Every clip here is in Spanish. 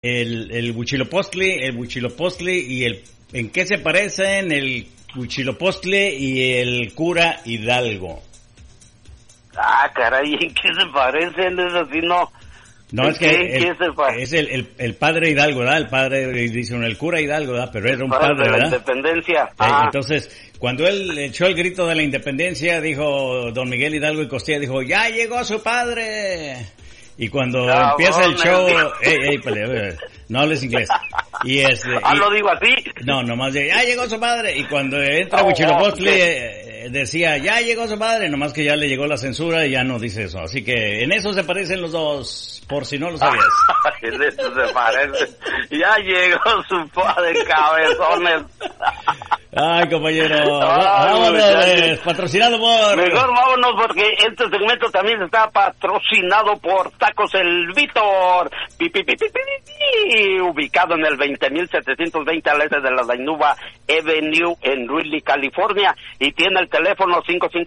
el Huitzilopochtli y ¿en qué se parecen el Huitzilopochtli y el cura Hidalgo? Ah, caray, ¿en qué se parecen? Es así, no. No, es que es el padre Hidalgo, ¿verdad? El padre, dicen, el cura Hidalgo, ¿verdad? Pero era un padre, de la ¿verdad? Independencia. Entonces, cuando él echó el grito de la independencia, dijo don Miguel Hidalgo y Costilla, dijo, ¡ya llegó su padre! Y cuando empieza el show, no hables inglés. Y lo digo así. No, nomás ya llegó su padre. Y cuando entra Huitzilopochtli, decía, ya llegó su padre, nomás que ya le llegó la censura y ya no dice eso. Así que en eso se parecen los dos, por si no lo sabías. En eso se parecen. Ya llegó su padre, cabezones. Ay, compañero, vámonos, patrocinado por... Mejor vámonos porque este segmento también está patrocinado por Tacos El Víctor, ubicado en el 20.720 al este de la Dainuba Avenue en Greeley, California, y tiene el teléfono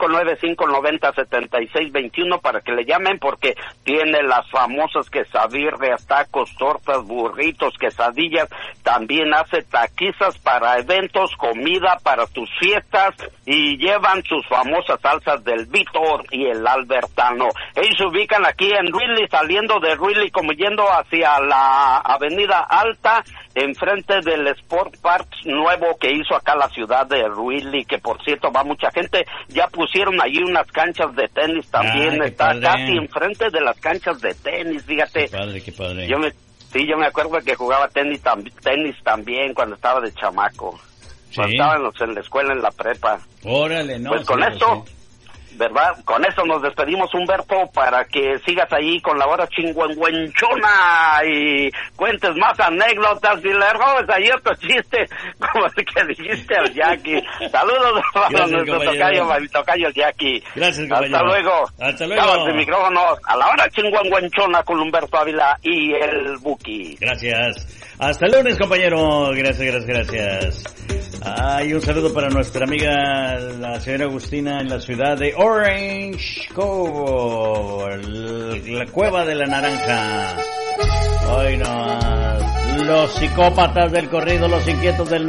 559-590-7621 para que le llamen, porque tiene las famosas quesadillas, tacos, tortas, burritos, quesadillas, también hace taquizas para eventos, comida para tus fiestas, y llevan sus famosas salsas del Víctor y el Albertano. Ellos se ubican aquí en Greeley, saliendo de Greeley como yendo hacia la Avenida Alta, enfrente del Sport Park nuevo que hizo acá la ciudad de Greeley, que por cierto va mucha gente. Ya pusieron allí unas canchas de tenis también, está casi enfrente de las canchas de tenis, fíjate. Qué padre. Yo me acuerdo que jugaba tenis también cuando estaba de chamaco. Sí. Cuando estábamos en la escuela, en la prepa. Órale, no. Pues con esto, ¿verdad? Con eso nos despedimos, Humberto, para que sigas ahí con la hora chingüengüenchona y cuentes más anécdotas y le robes ahí otro chiste, como el que dijiste al Jackie. Saludos a nuestro tocayo el Jackie. Gracias, compañero. Hasta luego. Hasta luego. Cámate el micrófono a la hora chingüengüenchona con Humberto Ávila y el Buki. Gracias. Hasta el lunes, compañero. Gracias. Y un saludo para nuestra amiga, la señora Agustina, en la ciudad de Orange Cove, la Cueva de la Naranja. Hoy no, los psicópatas del corrido, los inquietos del